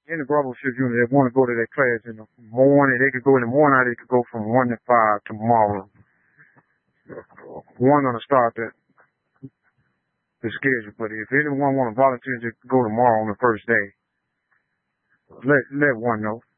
in the brotherhood unit that want to go to that class in the morning. They could go in the morning, or they could go from 1 to 5 tomorrow. One gonna start the schedule, but if anyone want to volunteer to go tomorrow on the first day, let one know.